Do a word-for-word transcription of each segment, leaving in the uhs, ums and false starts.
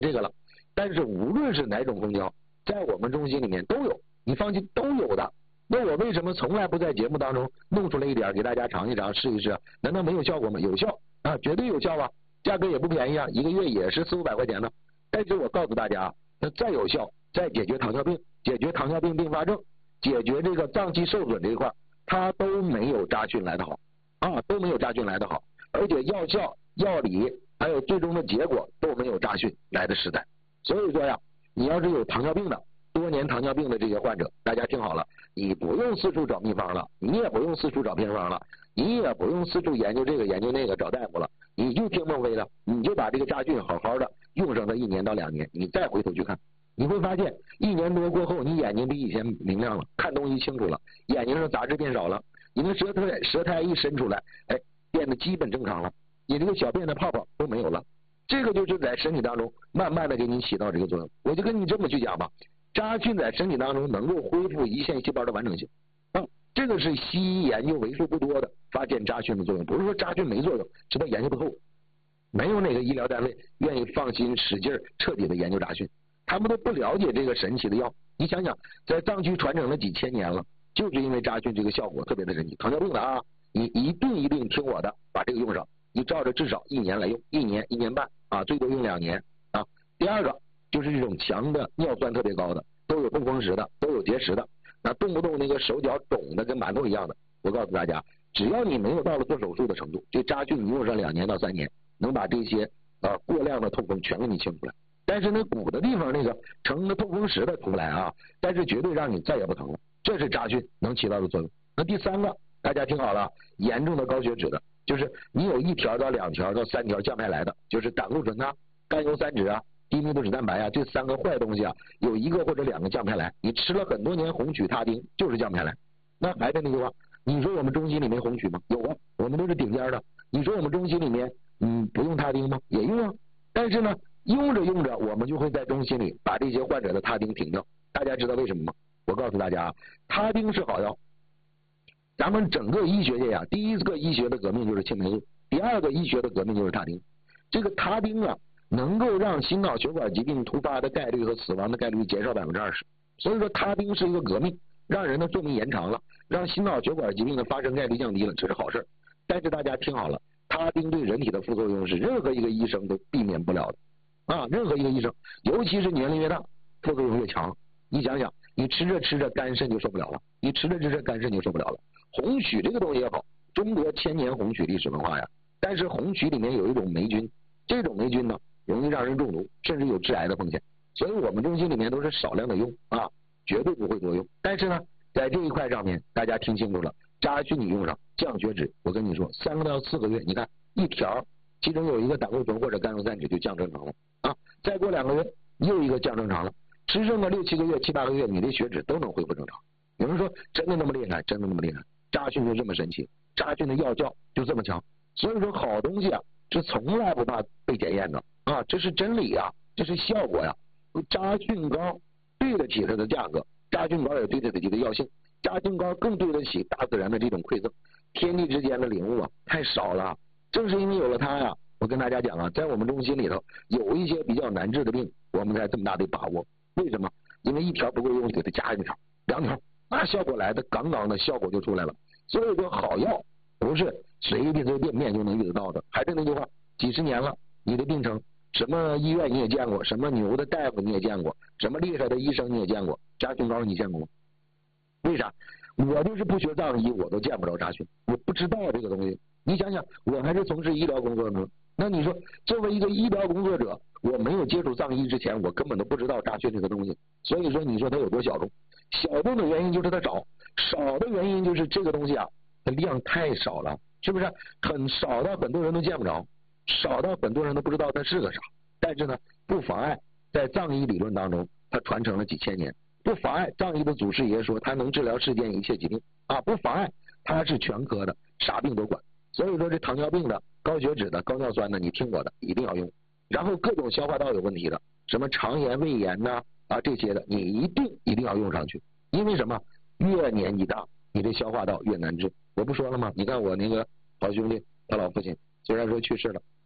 这个了。但是无论是哪种蜂胶，在我们中心里面都有，你放心都有的。那我为什么从来不在节目当中弄出来一点给大家尝一尝试一试？难道没有效果吗？有效啊，绝对有效啊，价格也不便宜啊，一个月也是四五百块钱呢。但是我告诉大家，那再有效，再解决糖尿病、解决糖尿病并发症、解决这个脏器受损这一块，它都没有扎菌来的好啊，都没有扎菌来的好，而且药效、药理还有最终的结果都没有扎菌来的实在。所以说呀，你要是有糖尿病的，多年糖尿病的这些患者，大家听好了，你不用四处找秘方了，你也不用四处找偏方了，你也不用四处研究这个研究那个找大夫了，你就听孟非的，你就把这个扎菌好好的用上它一年到两年，你再回头去看，你会发现一年多过后，你眼睛比以前明亮了，看东西清楚了，眼睛上杂质变少了，你的舌苔舌苔一伸出来，哎，变得基本正常了，你这个小便的泡泡都没有了。这个就是在身体当中慢慢的给你起到这个作用。我就跟你这么去讲吧，扎菌在身体当中能够恢复胰腺细胞的完整性啊，这个是西医研究为数不多的发现扎菌的作用，不是说扎菌没作用，是他研究不透，没有哪个医疗单位愿意放心使劲彻底的研究扎菌，他们都不了解这个神奇的药。你想想，在藏区传承了几千年了，就是因为扎菌这个效果特别的神奇。糖尿病的啊，你一定一定听我的，把这个用上，你照着至少一年来用，一年一年半啊，最多用两年啊。第二个就是这种强的尿酸特别高的，都有痛风石的，都有结石的，那动不动那个手脚肿的跟馒头一样的，我告诉大家，只要你没有到了做手术的程度，这扎菌你用上两年到三年，能把这些呃过量的痛风全给你清出来。但是那鼓的地方那个成了痛风石的出不来啊，但是绝对让你再也不疼了，这是扎菌能起到的作用。那第三个，大家听好了，严重的高血脂的，就是你有一条到两条到三条降不下来的，就是胆固醇啊、甘油三酯啊、低密度脂蛋白啊，这三个坏东西啊，有一个或者两个降不下来，你吃了很多年红曲他汀就是降不下来。那还是那句话，你说我们中心里面红曲吗？有啊，我们都是顶尖的。你说我们中心里面嗯不用他汀吗？也用啊。但是呢，用着用着我们就会在中心里把这些患者的他汀停掉。大家知道为什么吗？我告诉大家，他汀是好药。咱们整个医学界呀、啊，第一个医学的革命就是青霉素，第二个医学的革命就是他汀。这个他汀啊，能够让心脑血管疾病突发的概率和死亡的概率减少百分之二十。所以说他汀是一个革命，让人的寿命延长了，让心脑血管疾病的发生概率降低了，这是好事。但是大家听好了，他汀对人体的副作用是任何一个医生都避免不了的啊！任何一个医生，尤其是年龄越大，副作用越强。你想想，你吃着吃着肝肾就受不了了，你吃着吃着肝肾就受不了了。红曲这个东西也好，中国千年红曲历史文化呀，但是红曲里面有一种霉菌，这种霉菌呢容易让人中毒，甚至有致癌的风险。所以我们中心里面都是少量的用啊，绝对不会多用。但是呢，在这一块上面，大家听清楚了，扎菌你用上降血脂，我跟你说，三个到四个月，你看一条，其中有一个胆固醇或者甘油三酯就降正常了啊，再过两个月又一个降正常了，吃剩个六七个月、七八个月，你的血脂都能恢复正常。有人说真的那么厉害？真的那么厉害？扎菌就这么神奇，扎菌的药效就这么强。所以说好东西啊，是从来不怕被检验的啊，这是真理啊，这是效果呀。扎菌膏对得起它的价格，扎菌膏也对得起它的药性，扎菌膏更对得起大自然的这种馈赠。天地之间的领悟啊，太少了。正是因为有了它呀，我跟大家讲啊，在我们中心里头有一些比较难治的病，我们才这么大的把握。为什么？因为一条不够用，给它加一条、两条，那效果来的杠杠的，效果就出来了。所以说好药不是随随便便就能遇得到的。还是那句话，几十年了，你的病程什么医院你也见过，什么牛的大夫你也见过，什么厉害的医生你也见过，扎菌膏你见过吗？为啥？我就是不学藏医，我都见不着扎菌，我不知道这个东西。你想想，我还是从事医疗工作呢。那你说，作为一个医疗工作者，我没有接触藏医之前，我根本都不知道扎菌这个东西。所以说，你说它有多小众？小众的原因就是它少，少的原因就是这个东西啊，它量太少了，是不是？很少到很多人都见不着，少到很多人都不知道它是个啥。但是呢，不妨碍在藏医理论当中，它传承了几千年，不妨碍藏医的祖师爷说它能治疗世间一切疾病啊，不妨碍它是全科的，啥病都管。所以说这糖尿病的、高血脂的、高尿酸的，你听我的，一定要用。然后各种消化道有问题的，什么肠炎、胃炎呐 啊, 啊这些的，你一定一定要用上去。因为什么？越年纪大，你这消化道越难治。我不说了吗？你看我那个好兄弟，他老父亲虽然说去世了，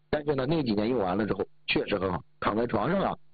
但是呢，那几年用完了之后确实很好，躺在床上啊